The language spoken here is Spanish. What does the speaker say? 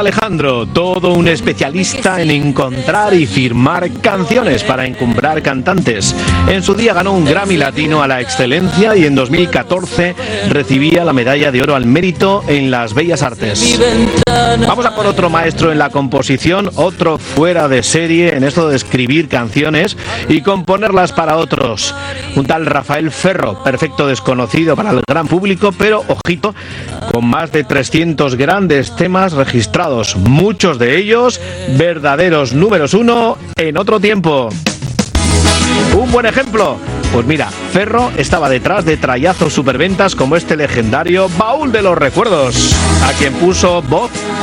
Alejandro, todo un especialista en encontrar y firmar canciones para encumbrar cantantes. En su día ganó un Grammy Latino a la excelencia y en 2014 recibía la medalla de oro al mérito en las Bellas Artes. Vamos a por otro maestro en la composición, otro fuera de serie en esto de escribir canciones y componerlas para otros. Un tal Rafael Ferro, perfecto desconocido para el gran público, pero ojito, con más de 300 grandes temas registrados, muchos de ellos verdaderos números uno en otro tiempo. Un buen ejemplo, pues mira, Ferro estaba detrás de trallazos superventas como este legendario Baúl de los Recuerdos, a quien puso voz